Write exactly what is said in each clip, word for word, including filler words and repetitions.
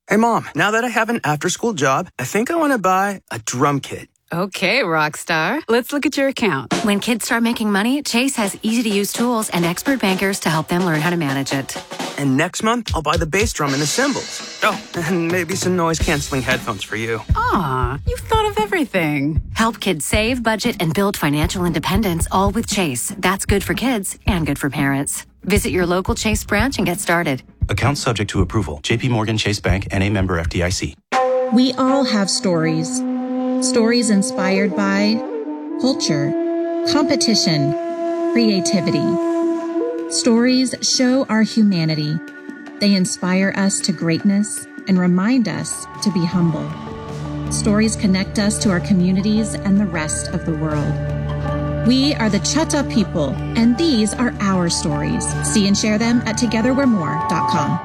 Hey, Mom, now that I have an after-school job, I think I want to buy a drum kit. Okay, Rockstar. Let's look at your account. When kids start making money, Chase has easy-to-use tools and expert bankers to help them learn how to manage it. And next month, I'll buy the bass drum and the cymbals. Oh, and maybe some noise-canceling headphones for you. Aw, you've thought of everything. Help kids save, budget, and build financial independence, all with Chase. That's good for kids and good for parents. Visit your local Chase branch and get started. Account subject to approval. J P Morgan Chase Bank and a member F D I C. We all have stories. Stories inspired by culture, competition, creativity. Stories show our humanity. They inspire us to greatness and remind us to be humble. Stories connect us to our communities and the rest of the world. We are the Chutta people, and these are our stories. See and share them at together we're more dot com.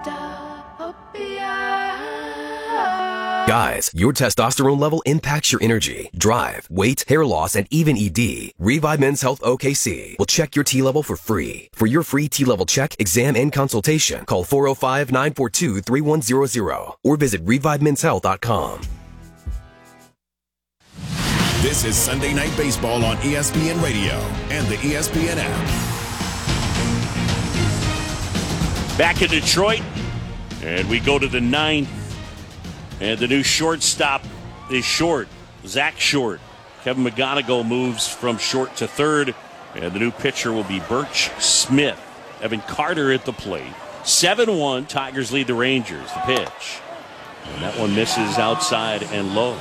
Guys, your testosterone level impacts your energy, drive, weight, hair loss, and even E D. Revive Men's Health O K C will check your T level for free. For your free T level check, exam, and consultation, call four oh five, nine four two, three one zero zero or visit revive men's health dot com. This is Sunday Night Baseball on E S P N Radio and the E S P N app. Back in Detroit, and we go to the ninth. And the new shortstop is Short, Zach Short. Kevin McGonigal moves from short to third. And the new pitcher will be Birch Smith. Evan Carter at the plate. seven one, Tigers lead the Rangers. The pitch. And that one misses outside and low.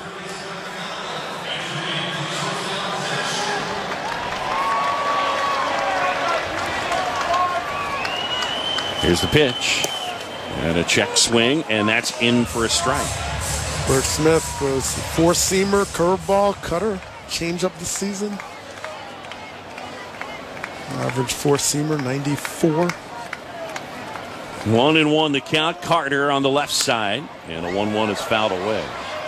Here's the pitch. And a check swing, and that's in for a strike. Birch Smith was four-seamer, curveball, cutter, change-up this season. Average four-seamer, ninety-four. One and one the count. Carter on the left side, and a one one is fouled away.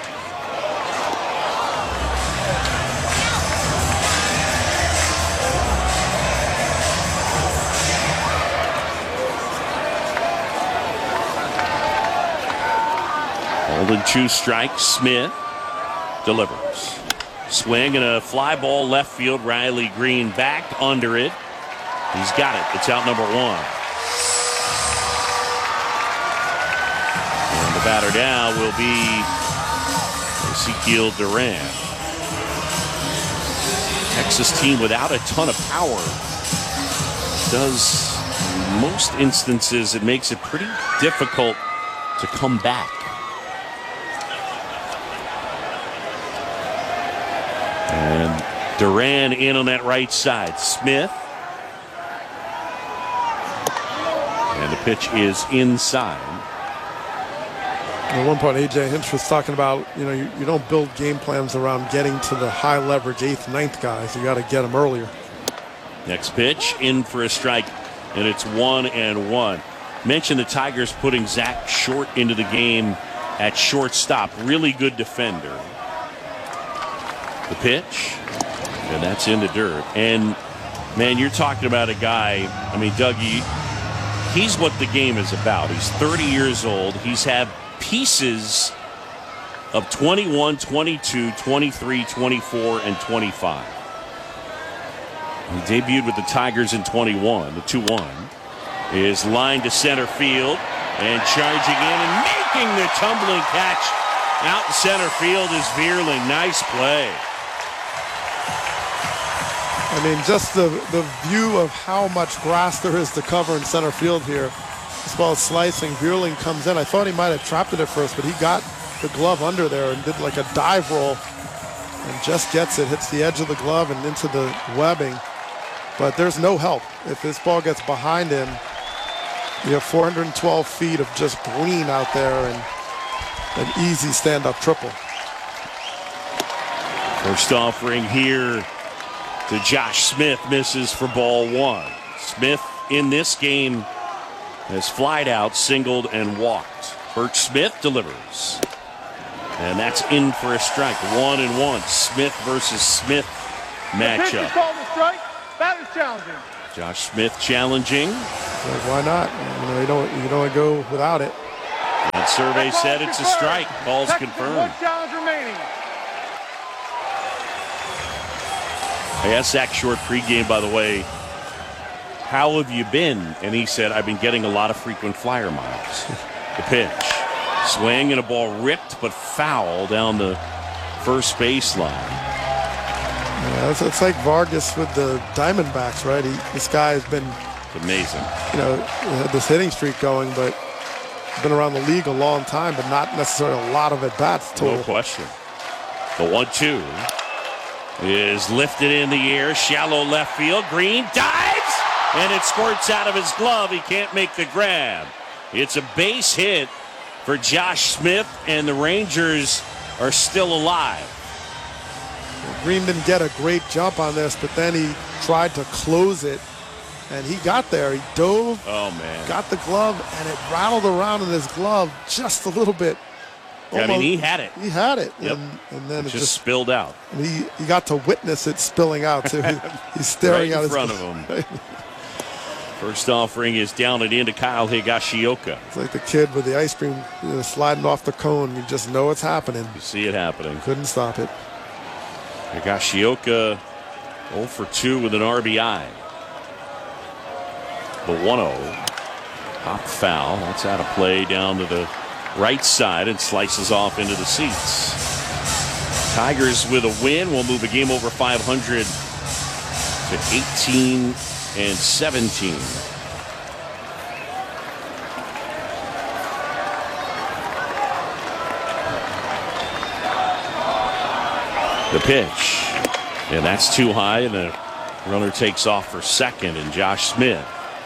Holding two strikes. Smith delivers. Swing and a fly ball left field. Riley Green back under it. He's got it. It's out number one. And the batter now will be Ezekiel Duran. Texas team without a ton of power does, in most instances, it makes it pretty difficult to come back. And Duran in on that right side. Smith. And the pitch is inside. At one point, A J Hinch was talking about, you know, you, you don't build game plans around getting to the high leverage eighth, ninth guys. You got to get them earlier. Next pitch in for a strike, and it's one and one. Mentioned the Tigers putting Zach Short into the game at shortstop. Really good defender. The pitch, and that's in the dirt. And man, you're talking about a guy, I mean, Dougie, he's what the game is about. He's thirty years old. He's had pieces of twenty-one, twenty-two, twenty-three, twenty-four, and twenty-five. He debuted with the Tigers in twenty-one. The two one is lined to center field and charging in and making the tumbling catch out in center field is Vierling. Nice play. I mean, just the, the view of how much grass there is to cover in center field here. This ball is slicing. Vierling comes in. I thought he might have trapped it at first, but he got the glove under there and did like a dive roll and just gets it, hits the edge of the glove and into the webbing. But there's no help. If this ball gets behind him, you have four hundred twelve feet of just green out there and an easy stand-up triple. First offering here to Josh Smith, misses for ball one. Smith in this game has flied out, singled, and walked. Birch Smith delivers. And that's in for a strike. One and one. Smith versus Smith matchup. The pitch is called a strike. Batter's challenging. Josh Smith challenging. Like, why not? You know, you don't you don't go without it. And survey That said call's it's a confirmed. strike. Call's Texas, confirmed. One challenge remaining. I asked Zach Short pregame, by the way, how have you been? And he said, I've been getting a lot of frequent flyer miles. The pitch. Swing and a ball ripped but foul down the first baseline. Yeah, it's, it's like Vargas with the Diamondbacks, right? He, this guy has been It's amazing. You know, had this hitting streak going, but been around the league a long time, but not necessarily a lot of at-bats total. No question. The one two is lifted in the air, shallow left field. Green dives, and it squirts out of his glove. He can't make the grab. It's a base hit for Josh Smith, and the Rangers are still alive. Green didn't get a great jump on this, but then he tried to close it, and he got there. He dove, oh man, got the glove, and it rattled around in his glove just a little bit. I mean, he had it. He had it, Yep. and, and then it, it just, just spilled out. And he, he got to witness it spilling out, too. He, he's staring right at in his front of him. First offering is down and into Kyle Higashioka. It's like the kid with the ice cream you know, sliding off the cone. You just know it's happening. You see it happening. Couldn't stop it. Higashioka oh for two with an R B I. The one oh. Pop foul. That's out of play down to the right side and slices off into the seats. Tigers with a win will move the game over five hundred to eighteen and seventeen. The pitch. And that's too high, and the runner takes off for second, and Josh Smith.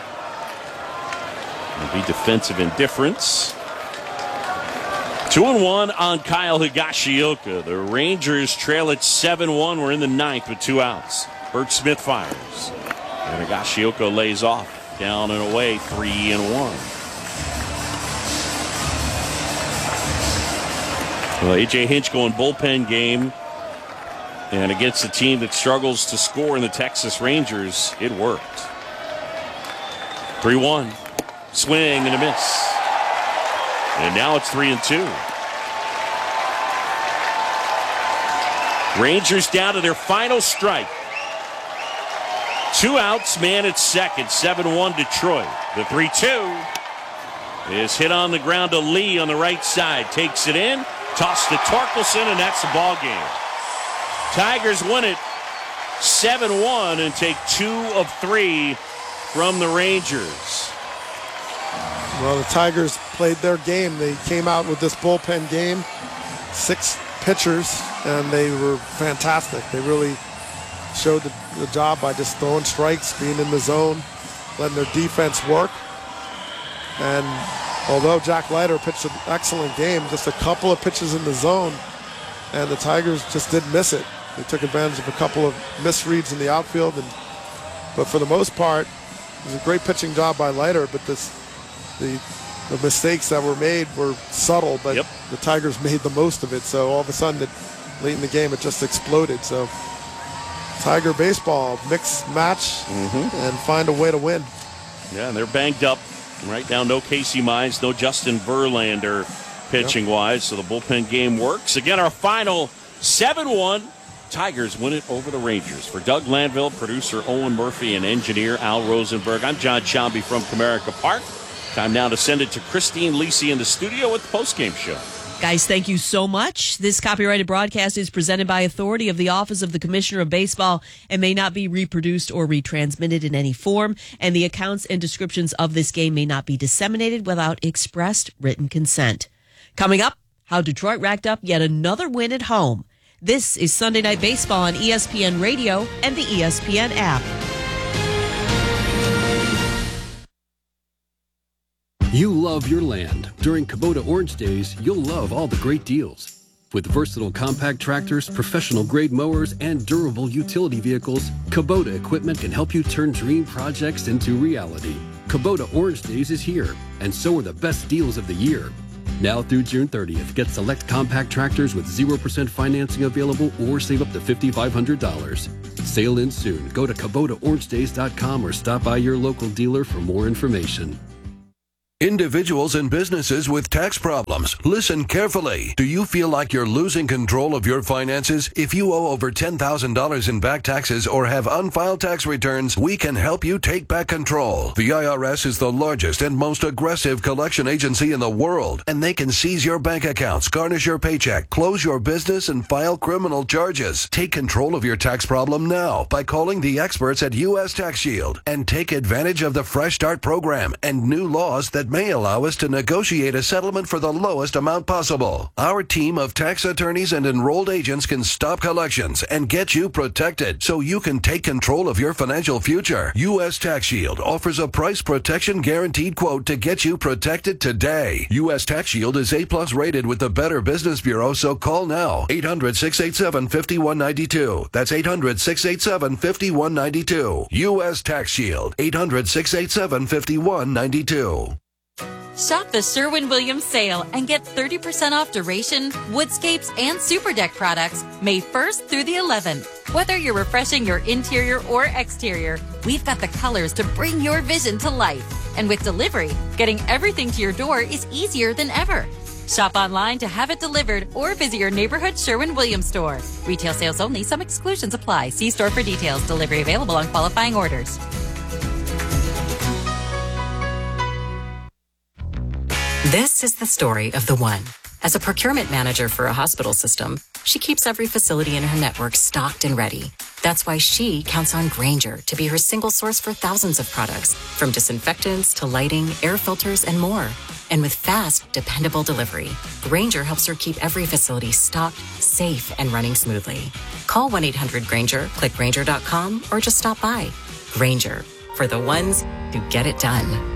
It'll be defensive indifference. Two and one on Kyle Higashioka. The Rangers trail at seven one. We're in the ninth with two outs. Bert Smith fires. And Higashioka lays off. Down and away, three and one. Well, A J Hinch going bullpen game. And against a team that struggles to score in the Texas Rangers, it worked. three one. Swing and a miss. And now it's three and two. Rangers down to their final strike. Two outs, man at second. seven one Detroit. The three two is hit on the ground to Lee on the right side. Takes it in. Tossed to Torkelson, and that's the ball game. Tigers win it seven one and take two of three from the Rangers. Well, the Tigers played their game. They came out with this bullpen game, six pitchers, and they were fantastic. They really showed the, the job by just throwing strikes, being in the zone, letting their defense work. And although Jack Leiter pitched an excellent game, just a couple of pitches in the zone, and the Tigers just didn't miss it. They took advantage of a couple of misreads in the outfield, and but for the most part, it was a great pitching job by Leiter, but this The, the mistakes that were made were subtle, but yep. the Tigers made the most of it. So all of a sudden, it, late in the game, it just exploded. So Tiger baseball, mix match, mm-hmm. and find a way to win. Yeah, and they're banged up right now. No Casey Mize, no Justin Verlander pitching-wise, so the bullpen game works. Again, our final seven one. Tigers win it over the Rangers. For Doug Landville, producer Owen Murphy, and engineer Al Rosenberg, I'm John Chomby from Comerica Park. Time now to send it to Christine Lisi in the studio with the postgame show. Guys, thank you so much. This copyrighted broadcast is presented by authority of the Office of the Commissioner of Baseball and may not be reproduced or retransmitted in any form. And the accounts and descriptions of this game may not be disseminated without expressed written consent. Coming up, how Detroit racked up yet another win at home. This is Sunday Night Baseball on E S P N Radio and the E S P N app. You love your land. During Kubota Orange Days, you'll love all the great deals. With versatile compact tractors, professional-grade mowers, and durable utility vehicles, Kubota equipment can help you turn dream projects into reality. Kubota Orange Days is here, and so are the best deals of the year. Now through June thirtieth, get select compact tractors with zero percent financing available or save up to five thousand five hundred dollars. Sale ends soon. Go to Kubota Orange Days dot com or stop by your local dealer for more information. Individuals and businesses with tax problems, listen carefully. Do you feel like you're losing control of your finances? If you owe over ten thousand dollars in back taxes or have unfiled tax returns, we can help you take back control. The I R S is the largest and most aggressive collection agency in the world, and they can seize your bank accounts, garnish your paycheck, close your business, and file criminal charges. Take control of your tax problem now by calling the experts at U S Tax Shield and take advantage of the Fresh Start program and new laws that may allow us to negotiate a settlement for the lowest amount possible. Our team of tax attorneys and enrolled agents can stop collections and get you protected so you can take control of your financial future. U S Tax Shield offers a price protection guaranteed quote to get you protected today. U S Tax Shield is A plus rated with the Better Business Bureau, so call now. eight hundred, six eight seven, five one nine two. That's eight hundred, six eight seven, five one nine two. U S Tax Shield. eight hundred, six eight seven, five one nine two. Shop the Sherwin-Williams sale and get thirty percent off Duration, Woodscapes, and Super Deck products May first through the eleventh. Whether you're refreshing your interior or exterior, we've got the colors to bring your vision to life. And with delivery, getting everything to your door is easier than ever. Shop online to have it delivered or visit your neighborhood Sherwin-Williams store. Retail sales only. Some exclusions apply. See store for details. Delivery available on qualifying orders. This is the story of the one. As a procurement manager for a hospital system, she keeps every facility in her network stocked and ready. That's why she counts on Grainger to be her single source for thousands of products, from disinfectants to lighting, air filters, and more. And with fast, dependable delivery, Grainger helps her keep every facility stocked, safe, and running smoothly. Call one eight hundred Grainger, click Grainger dot com, or just stop by. Grainger, for the ones who get it done.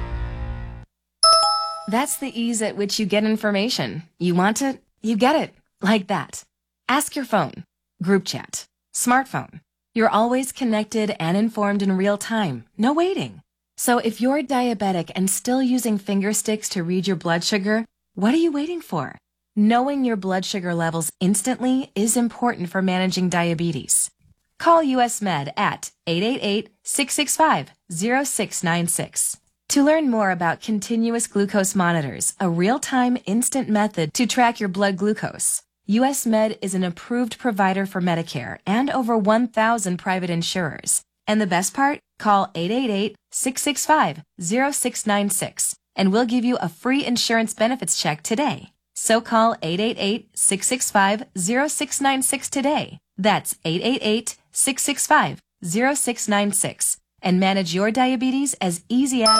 That's the ease at which you get information. You want it, you get it. Like that. Ask your phone. Group chat. Smartphone. You're always connected and informed in real time. No waiting. So if you're diabetic and still using finger sticks to read your blood sugar, what are you waiting for? Knowing your blood sugar levels instantly is important for managing diabetes. Call U S Med at eight eight eight, six six five, zero six nine six. To learn more about continuous glucose monitors, a real-time instant method to track your blood glucose, U S Med is an approved provider for Medicare and over one thousand private insurers. And the best part? Call eight eight eight, six six five, zero six nine six and we'll give you a free insurance benefits check today. So call eight eight eight, six six five, zero six nine six today. That's eight eight eight, six six five, zero six nine six. And manage your diabetes as easy as...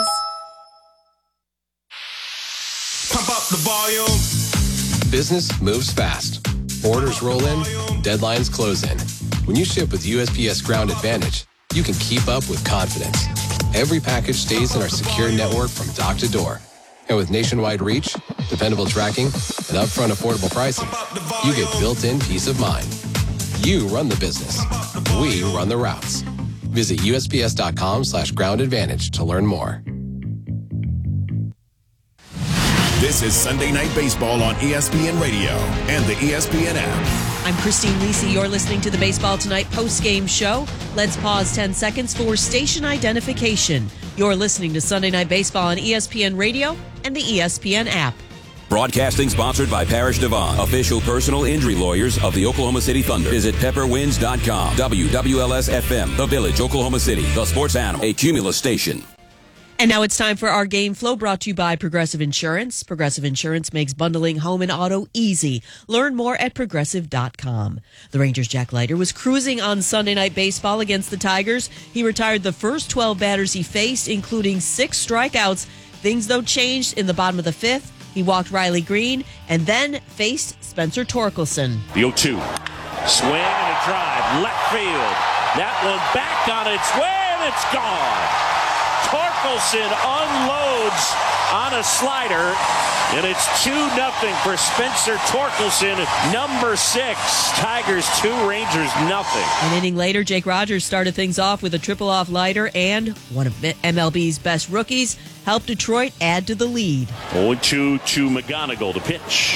Pump up the volume. Business moves fast. Orders roll in, deadlines close in. When you ship with U S P S Ground Advantage, you can keep up with confidence. Every package stays in our secure network from dock to door. And with nationwide reach, dependable tracking, and upfront affordable pricing, you get built-in peace of mind. You run the business. We run the routes. Visit U S P S dot com slash ground advantage to learn more. This is Sunday Night Baseball on E S P N Radio and the E S P N app. I'm Christine Lisi. You're listening to the Baseball Tonight post-game show. Let's pause ten seconds for station identification. You're listening to Sunday Night Baseball on E S P N Radio and the E S P N app. Broadcasting sponsored by Parrish Devon, official personal injury lawyers of the Oklahoma City Thunder. Visit pepper winds dot com. W W L S F M, The Village, Oklahoma City, the sports animal, a Cumulus station. And now it's time for our game flow, brought to you by Progressive Insurance. Progressive Insurance makes bundling home and auto easy. Learn more at progressive dot com. The Rangers' Jack Leiter was cruising on Sunday Night Baseball against the Tigers. He retired the first twelve batters he faced, including six strikeouts. Things, though, changed in the bottom of the fifth. He walked Riley Green and then faced Spencer Torkelson. The oh two. Swing and a drive. Left field. That one back on its way, and it's gone. Torkelson unloads on a slider, and it's two nothing for Spencer Torkelson, number six. Tigers two, Rangers nothing. An inning later, Jake Rogers started things off with a triple off lighter, and one of M L B's best rookies helped Detroit add to the lead. oh two to McGonigal to pitch.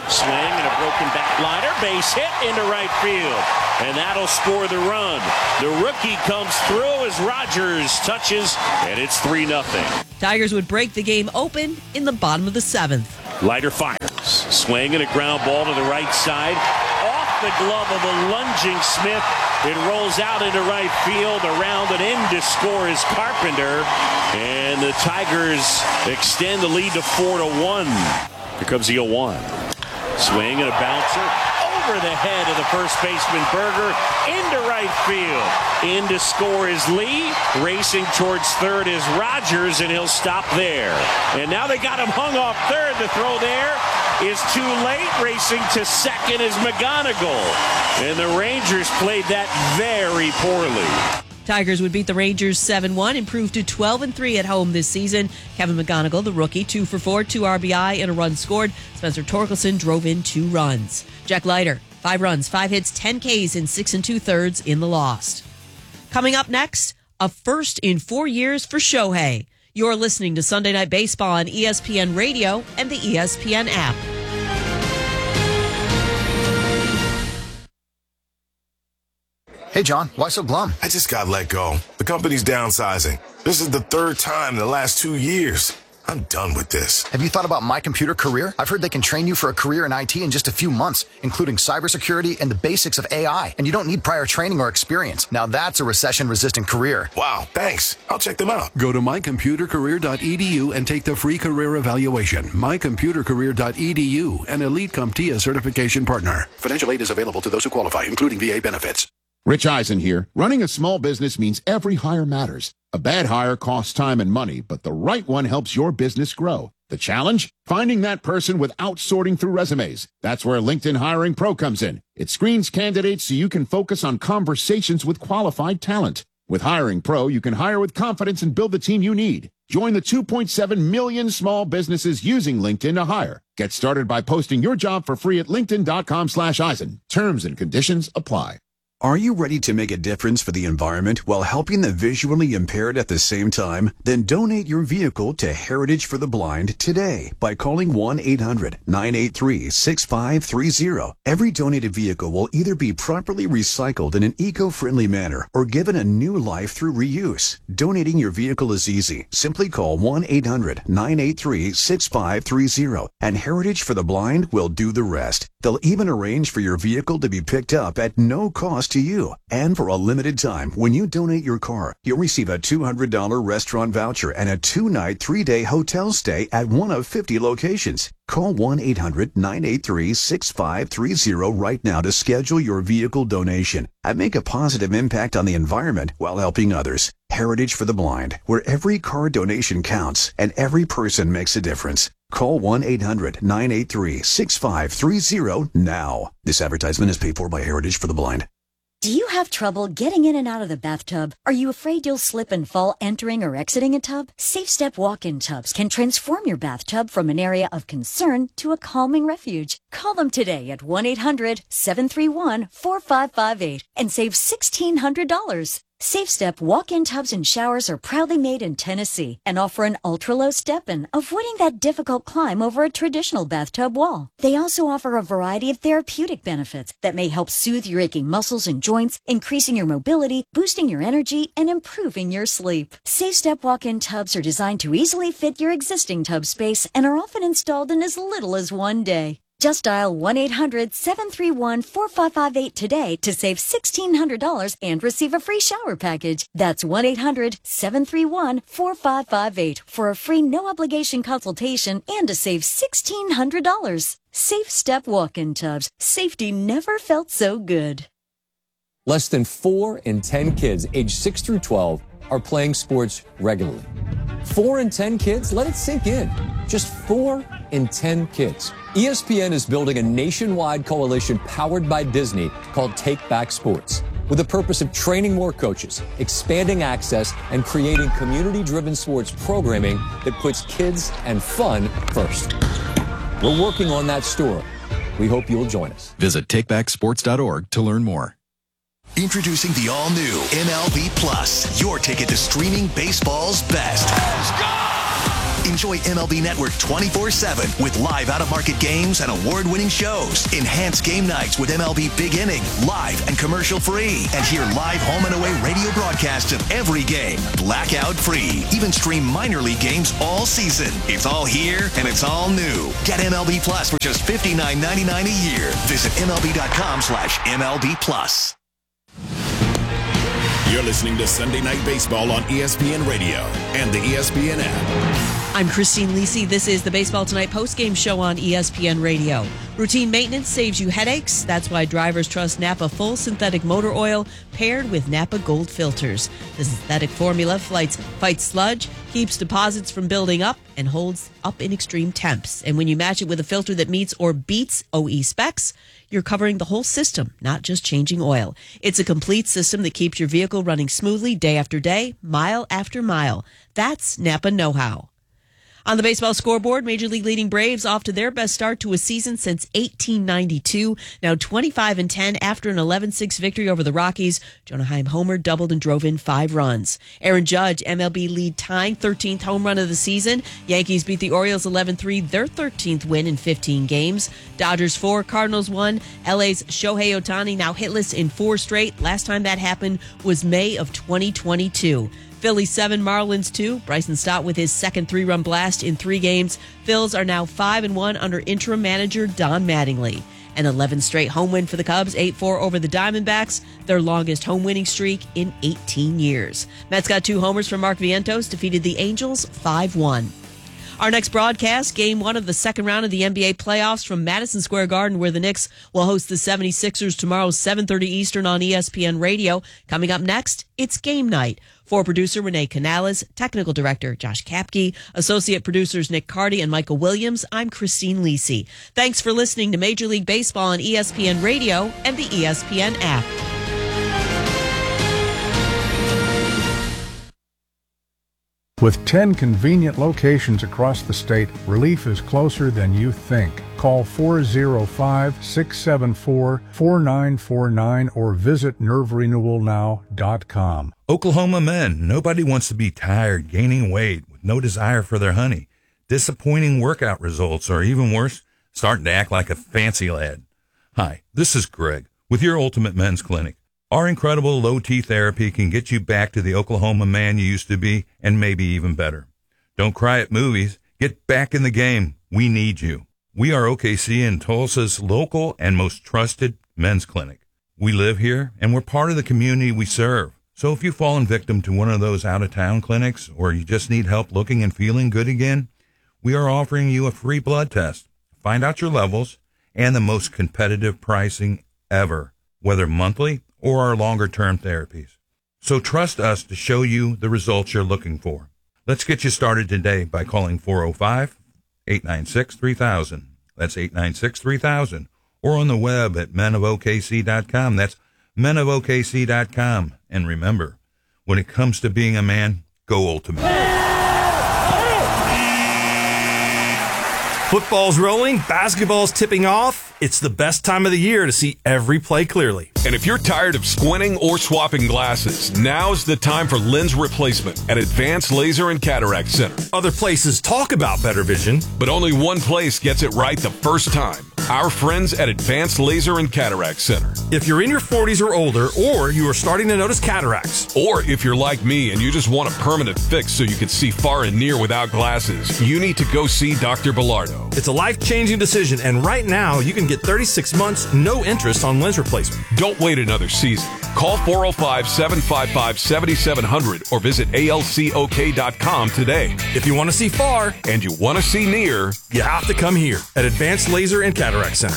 Swing and a broken back liner. Base hit into right field. And that'll score the run. The rookie comes through as Rogers touches, and it's three nothing. Tigers would break the game open in the bottom of the seventh. Leiter fires. Swing and a ground ball to the right side. Off the glove of a lunging Smith. It rolls out into right field. Around and in to score is Carpenter. And the Tigers extend the lead to four to one. Here comes the oh one. Swing and a bouncer over the head of the first baseman Berger into right field. In to score is Lee. Racing towards third is Rogers, and he'll stop there. And now they got him hung off third. The throw there is too late. Racing to second is McGonigal. And the Rangers played that very poorly. Tigers would beat the Rangers seven one, improved to twelve and three at home this season. Kevin McGonigal, the rookie, two for four, two R B I, and a run scored. Spencer Torkelson drove in two runs. Jack Leiter, five runs, five hits, ten Ks in six and two-thirds in the loss. Coming up next, a first in four years for Shohei. You're listening to Sunday Night Baseball on E S P N Radio and the E S P N app. Hey, John, why so glum? I just got let go. The company's downsizing. This is the third time in the last two years. I'm done with this. Have you thought about My Computer Career? I've heard they can train you for a career in I T in just a few months, including cybersecurity and the basics of A I. And you don't need prior training or experience. Now that's a recession-resistant career. Wow, thanks. I'll check them out. Go to my computer career dot e d u and take the free career evaluation. my computer career dot e d u, an Elite CompTIA certification partner. Financial aid is available to those who qualify, including V A benefits. Rich Eisen here. Running a small business means every hire matters. A bad hire costs time and money, but the right one helps your business grow. The challenge? Finding that person without sorting through resumes. That's where LinkedIn Hiring Pro comes in. It screens candidates so you can focus on conversations with qualified talent. With Hiring Pro, you can hire with confidence and build the team you need. Join the two point seven million small businesses using LinkedIn to hire. Get started by posting your job for free at linkedin dot com slash Eisen. Terms and conditions apply. Are you ready to make a difference for the environment while helping the visually impaired at the same time? Then donate your vehicle to Heritage for the Blind today by calling one eight hundred nine eight three six five three zero. Every donated vehicle will either be properly recycled in an eco-friendly manner or given a new life through reuse. Donating your vehicle is easy. Simply call one eight hundred nine eight three six five three zero and Heritage for the Blind will do the rest. They'll even arrange for your vehicle to be picked up at no cost to you. And for a limited time, when you donate your car, you'll receive a two hundred dollars restaurant voucher and a two-night, three-day hotel stay at one of fifty locations. Call one eight hundred nine eight three six five three zero right now to schedule your vehicle donation and make a positive impact on the environment while helping others. Heritage for the Blind, where every car donation counts and every person makes a difference. Call one eight hundred nine eight three six five three zero now. This advertisement is paid for by Heritage for the Blind. Do you have trouble getting in and out of the bathtub? Are you afraid you'll slip and fall entering or exiting a tub? Safe Step walk-in tubs can transform your bathtub from an area of concern to a calming refuge. Call them today at one eight hundred seven three one four five five eight and save sixteen hundred dollars. Safe Step walk-in tubs and showers are proudly made in Tennessee and offer an ultra-low step-in, avoiding that difficult climb over a traditional bathtub wall. They also offer a variety of therapeutic benefits that may help soothe your aching muscles and joints, increasing your mobility, boosting your energy, and improving your sleep. Safe Step walk-in tubs are designed to easily fit your existing tub space and are often installed in as little as one day. Just dial one eight hundred seven three one four five five eight today to save sixteen hundred dollars and receive a free shower package. That's one eight hundred seven three one four five five eight for a free no-obligation consultation and to save sixteen hundred dollars. Safe Step walk-in tubs. Safety never felt so good. Less than four in ten kids aged six through twelve are playing sports regularly. Four in ten kids? Let it sink in. Just four in ten kids. E S P N is building a nationwide coalition powered by Disney called Take Back Sports, with the purpose of training more coaches, expanding access, and creating community-driven sports programming that puts kids and fun first. We're working on that story. We hope you'll join us. Visit take back sports dot org to learn more. Introducing the all-new M L B Plus, your ticket to streaming baseball's best. Enjoy M L B Network twenty-four seven with live out-of-market games and award-winning shows. Enhance game nights with M L B Big Inning, live and commercial-free. And hear live home and away radio broadcasts of every game, blackout-free. Even stream minor league games all season. It's all here, and it's all new. Get M L B Plus for just fifty-nine ninety-nine a year. Visit MLB.com slash MLB Plus. You're listening to Sunday Night Baseball on E S P N Radio and the E S P N app. I'm Christine Lisi. This is the Baseball Tonight postgame show on E S P N Radio. Routine maintenance saves you headaches. That's why drivers trust Napa Full Synthetic Motor Oil paired with Napa Gold Filters. The synthetic formula fights, fights sludge, keeps deposits from building up, and holds up in extreme temps. And when you match it with a filter that meets or beats O E specs, you're covering the whole system, not just changing oil. It's a complete system that keeps your vehicle running smoothly day after day, mile after mile. That's Napa know-how. On the baseball scoreboard, Major League leading Braves off to their best start to a season since eighteen ninety-two. Now twenty-five and ten after an eleven six victory over the Rockies. Jonah Heim homered, doubled, and drove in five runs. Aaron Judge, M L B lead tying thirteenth home run of the season. Yankees beat the Orioles eleven three, their thirteenth win in fifteen games. Dodgers four, Cardinals one. L A's Shohei Ohtani now hitless in four straight. Last time that happened was May of twenty twenty-two. Phillies seven, Marlins two. Bryson Stott with his second three-run blast in three games. Phils are now five and one under interim manager Don Mattingly. An eleven straight home win for the Cubs, eight four over the Diamondbacks, their longest home winning streak in eighteen years. Mets got two homers from Mark Vientos, defeated the Angels five one. Our next broadcast, game one of the second round of the N B A playoffs from Madison Square Garden, where the Knicks will host the seventy-sixers tomorrow, seven thirty Eastern on E S P N Radio. Coming up next, it's game night. For producer Renee Canales, technical director Josh Kapke, associate producers Nick Carty and Michael Williams, I'm Christine Lisi. Thanks for listening to Major League Baseball on E S P N Radio and the E S P N app. With ten convenient locations across the state, relief is closer than you think. Call four oh five, six seven four, four nine four nine or visit nerve renewal now dot com. Oklahoma men, nobody wants to be tired, gaining weight, with no desire for their honey. Disappointing workout results, or even worse, starting to act like a fancy lad. Hi, this is Greg with your Ultimate Men's Clinic. Our incredible low-T therapy can get you back to the Oklahoma man you used to be, and maybe even better. Don't cry at movies. Get back in the game. We need you. We are O K C and Tulsa's local and most trusted men's clinic. We live here, and we're part of the community we serve. So if you've fallen victim to one of those out-of-town clinics, or you just need help looking and feeling good again, we are offering you a free blood test. Find out your levels and the most competitive pricing ever, whether monthly or our longer-term therapies. So trust us to show you the results you're looking for. Let's get you started today by calling four oh five, eight nine six, three thousand. That's eight nine six, three thousand. Or on the web at men of O K C dot com. That's men of O K C dot com. And remember, when it comes to being a man, go Ultimate. Football's rolling, basketball's tipping off. It's the best time of the year to see every play clearly. And if you're tired of squinting or swapping glasses, now's the time for lens replacement at Advanced Laser and Cataract Center. Other places talk about better vision, but only one place gets it right the first time. Our friends at Advanced Laser and Cataract Center. If you're in your forties or older, or you are starting to notice cataracts, or if you're like me and you just want a permanent fix so you can see far and near without glasses, you need to go see Doctor Bilardo. It's a life-changing decision, and right now you can get thirty-six months, no interest on lens replacement. Don't wait another season. Call four oh five, seven five five, seven seven zero zero or visit A L C O K dot com today. If you want to see far and you want to see near, you have to come here at Advanced Laser and Cataract Center.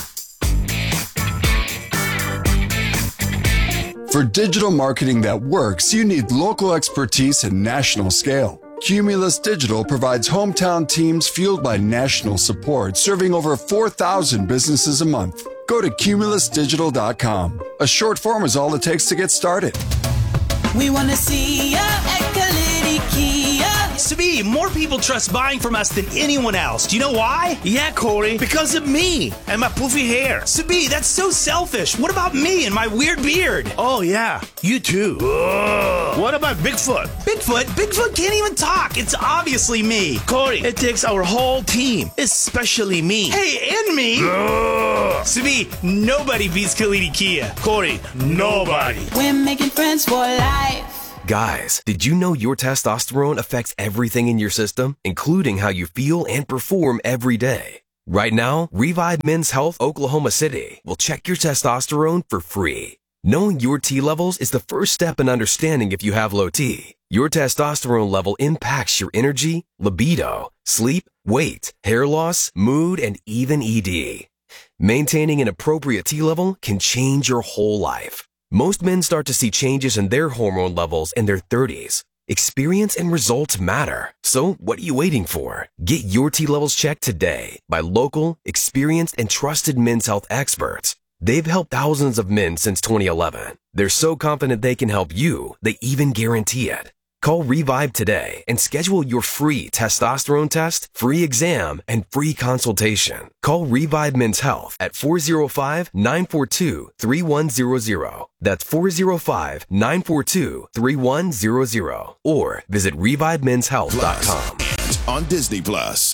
For digital marketing that works, you need local expertise and national scale. Cumulus Digital provides hometown teams fueled by national support, serving over four thousand businesses a month. Go to cumulus digital dot com. A short form is all it takes to get started. We want to see ya at Kalidi Kia. Sabi, more people trust buying from us than anyone else. Do you know why? Yeah, Corey, because of me and my poofy hair. Sabi, that's so selfish. What about me and my weird beard? Oh, yeah, you too. Ugh. What about Bigfoot? Bigfoot? Bigfoot can't even talk. It's obviously me. Corey, it takes our whole team, especially me. Hey, and me. Ugh. Sabi, nobody beats Kalidi Kia. Corey, nobody. We're making friends for life. Guys, did you know your testosterone affects everything in your system, including how you feel and perform every day? Right now, Revive Men's Health Oklahoma City will check your testosterone for free. Knowing your T levels is the first step in understanding if you have low T. Your testosterone level impacts your energy, libido, sleep, weight, hair loss, mood, and even E D. Maintaining an appropriate T level can change your whole life. Most men start to see changes in their hormone levels in their thirties. Experience and results matter. So what are you waiting for? Get your T levels checked today by local, experienced, and trusted men's health experts. They've helped thousands of men since twenty eleven. They're so confident they can help you, they even guarantee it. Call Revive today and schedule your free testosterone test, free exam, and free consultation. Call Revive Men's Health at four oh five, nine four two, three one zero zero. That's four oh five, nine four two, three one zero zero. Or visit revive men's health dot com. On Disney Plus.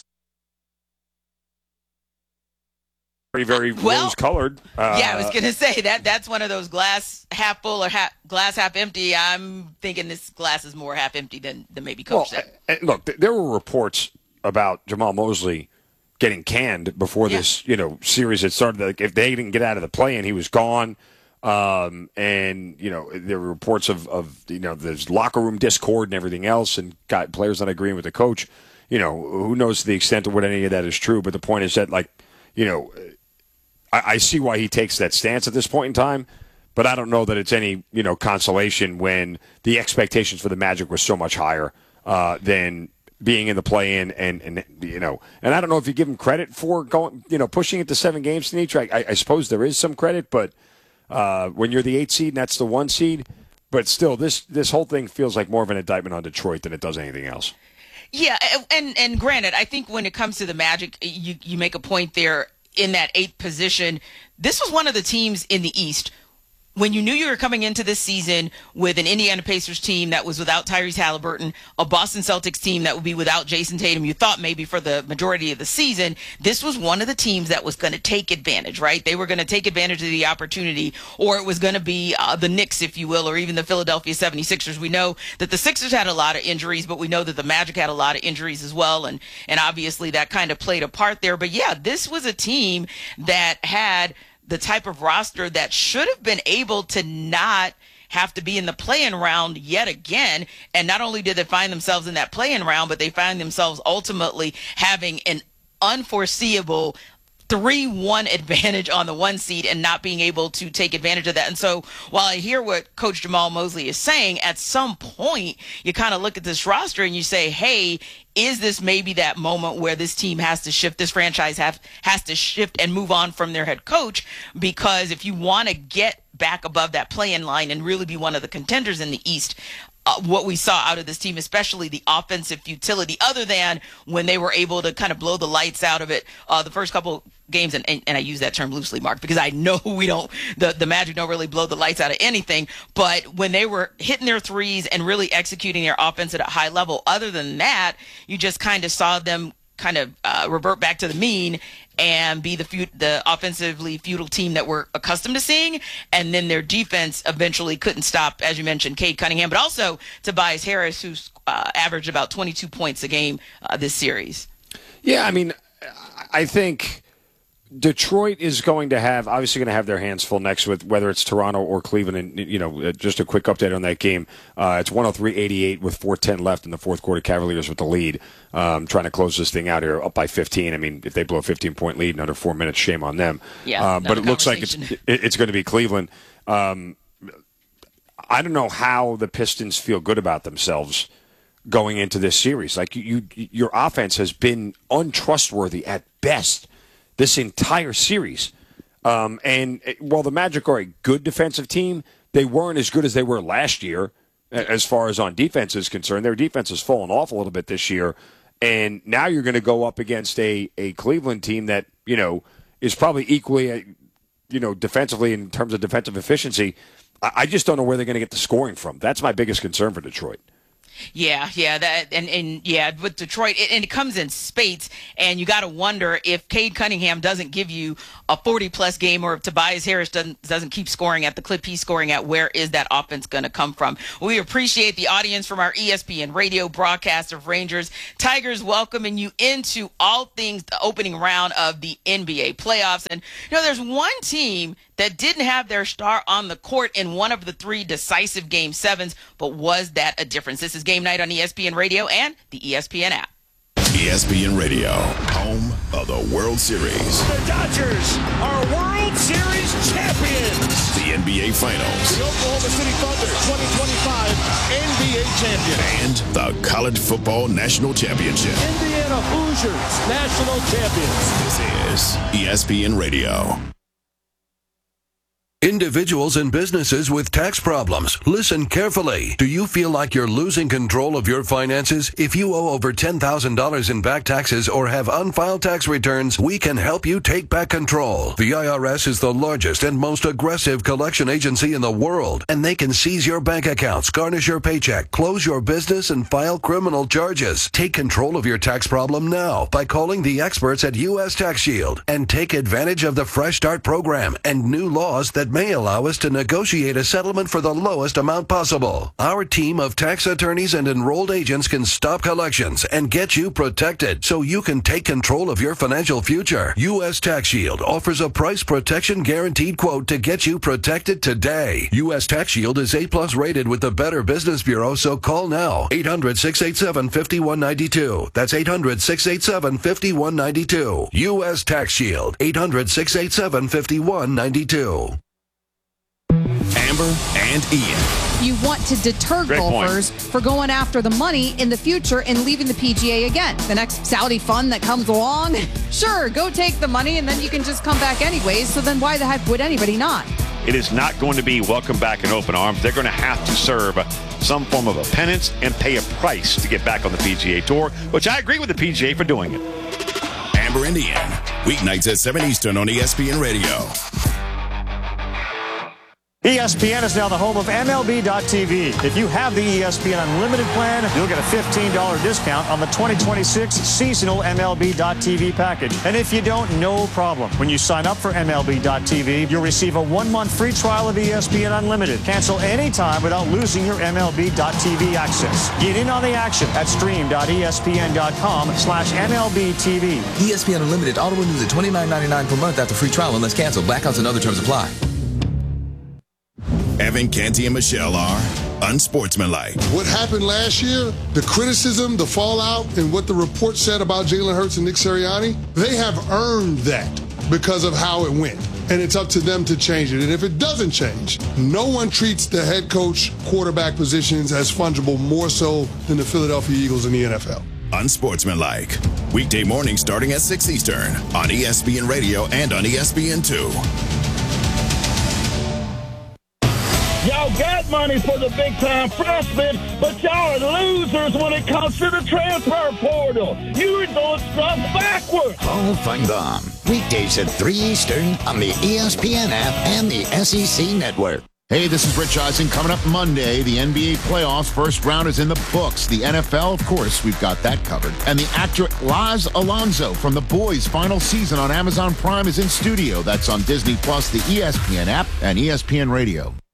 Very, very well, rose-colored. Uh, yeah, I was going to say that that's one of those glass half full or half, glass half empty. I'm thinking this glass is more half empty than, than maybe Coach well, said. Uh, look, th- there were reports about Jamal Mosley getting canned before yeah. this, you know, series had started. Like, if they didn't get out of the play-in, he was gone. Um, and, you know, there were reports of, of, you know, there's locker room discord and everything else, and got players not agreeing with the coach. You know, who knows the extent of what any of that is true. But the point is that, like, you know, I, I see why he takes that stance at this point in time, but I don't know that it's any, you know, consolation when the expectations for the Magic were so much higher uh, than being in the play-in, and, and you know, and I don't know if you give him credit for going, you know, pushing it to seven games in each. I, I, I suppose there is some credit, but uh, when you're the eight seed and that's the one seed, but still, this this whole thing feels like more of an indictment on Detroit than it does anything else. Yeah, and and granted, I think when it comes to the Magic, you you make a point there. In that eighth position, this was one of the teams in the East. When you knew you were coming into this season with an Indiana Pacers team that was without Tyrese Halliburton, a Boston Celtics team that would be without Jason Tatum, you thought maybe for the majority of the season, this was one of the teams that was going to take advantage, right? They were going to take advantage of the opportunity, or it was going to be uh, the Knicks, if you will, or even the Philadelphia seventy-sixers. We know that the Sixers had a lot of injuries, but we know that the Magic had a lot of injuries as well, and, and obviously that kind of played a part there. But yeah, this was a team that had the type of roster that should have been able to not have to be in the play-in round yet again. And not only did they find themselves in that play-in round, but they find themselves ultimately having an unforeseeable three one advantage on the one seed and not being able to take advantage of that. And so while I hear what Coach Jamal Mosley is saying, at some point you kind of look at this roster and you say, hey, is this maybe that moment where this team has to shift, this franchise have, has to shift and move on from their head coach? Because if you want to get back above that play-in line and really be one of the contenders in the East, Uh, what we saw out of this team, especially the offensive futility, other than when they were able to kind of blow the lights out of it uh, the first couple games, and, and, and I use that term loosely, Mark, because I know we don't, the, the Magic don't really blow the lights out of anything, but when they were hitting their threes and really executing their offense at a high level, other than that, you just kind of saw them kind of uh, revert back to the mean and be the fu- the offensively futile team that we're accustomed to seeing. And then their defense eventually couldn't stop, as you mentioned, Cade Cunningham, but also Tobias Harris, who's uh, averaged about twenty-two points a game uh, this series. Yeah, I mean, I think Detroit is going to have, obviously going to have their hands full next with whether it's Toronto or Cleveland. And, you know, just a quick update on that game. Uh, it's one oh three eighty-eight with four ten left in the fourth quarter. Cavaliers with the lead, um, trying to close this thing out here up by fifteen. I mean, if they blow a fifteen-point lead in under four minutes, shame on them. Yeah, uh, but it looks like it's it, it's going to be Cleveland. Um, I don't know how the Pistons feel good about themselves going into this series. Like, you, you your offense has been untrustworthy at best this entire series. Um, and while the Magic are a good defensive team, they weren't as good as they were last year. as far as on defense is concerned. Their defense has fallen off a little bit this year, and now you're going to go up against a, a Cleveland team that, you know, is probably equally, you know, defensively in terms of defensive efficiency. I, I just don't know where they're going to get the scoring from. That's my biggest concern for Detroit. Yeah, yeah, that and, and yeah, with Detroit, it, and it comes in spades, and you got to wonder if Cade Cunningham doesn't give you a forty-plus game, or if Tobias Harris doesn't doesn't keep scoring at the clip he's scoring at. Where is that offense going to come from? We appreciate the audience from our E S P N radio broadcast of Rangers Tigers, welcoming you into all things the opening round of the N B A playoffs. And you know, there's one team that didn't have their star on the court in one of the three decisive game sevens, but was that a difference? This is Game Night on E S P N Radio and the E S P N app. E S P N Radio, home of the World Series. The Dodgers are World Series champions. The N B A Finals. The Oklahoma City Thunder twenty twenty-five N B A champion. And the College Football National Championship. Indiana Hoosiers national champions. This is E S P N Radio. Individuals and businesses with tax problems, listen carefully. Do you feel like you're losing control of your finances? If you owe over ten thousand dollars in back taxes or have unfiled tax returns, we can help you take back control. The I R S is the largest and most aggressive collection agency in the world, and they can seize your bank accounts, garnish your paycheck, close your business, and file criminal charges. Take control of your tax problem now by calling the experts at U S Tax Shield and take advantage of the Fresh Start program and new laws that may allow us to negotiate a settlement for the lowest amount possible. Our team of tax attorneys and enrolled agents can stop collections and get you protected so you can take control of your financial future. U S Tax Shield offers a price protection guaranteed quote to get you protected today. U S Tax Shield is A plus rated with the Better Business Bureau, so call now. eight hundred, six eight seven, five one nine two. That's eight hundred, six eight seven, five one nine two. U S Tax Shield. eight hundred, six eight seven, five one nine two. Amber and Ian. You want to deter Great golfers point. for going after the money in the future and leaving the P G A again. The next Saudi fund that comes along, sure, go take the money and then you can just come back anyways. So then why the heck would anybody not? It is not going to be welcome back in open arms. They're going to have to serve some form of a penance and pay a price to get back on the P G A Tour, which I agree with the P G A for doing it. Amber and Ian, weeknights at seven Eastern on E S P N Radio. E S P N is now the home of M L B dot T V. If you have the E S P N Unlimited plan, you'll get a fifteen dollars discount on the twenty twenty-six seasonal M L B dot T V package. And if you don't, no problem. When you sign up for M L B dot T V, you'll receive a one-month free trial of E S P N Unlimited. Cancel anytime without losing your M L B dot T V access. Get in on the action at stream dot E S P N dot com slash M L B T V. E S P N Unlimited auto renews at twenty-nine ninety-nine per month after free trial unless canceled. Blackouts and other terms apply. Evan, Canty, and Michelle are unsportsmanlike. What happened last year, the criticism, the fallout, and what the report said about Jalen Hurts and Nick Sirianni, they have earned that because of how it went. And it's up to them to change it. And if it doesn't change, no one treats the head coach quarterback positions as fungible more so than the Philadelphia Eagles in the N F L. Unsportsmanlike. Weekday morning starting at six Eastern on E S P N Radio and on E S P N two. Y'all got money for the big-time freshmen, but y'all are losers when it comes to the transfer portal. You're doing stuff backwards. Paul Feinbaum, weekdays at three Eastern on the E S P N app and the S E C Network. Hey, this is Rich Eisen. Coming up Monday, the N B A playoffs first round is in the books. The N F L, of course, we've got that covered. And the actor Laz Alonso from The Boys' final season on Amazon Prime is in studio. That's on Disney Plus, the E S P N app, and E S P N Radio.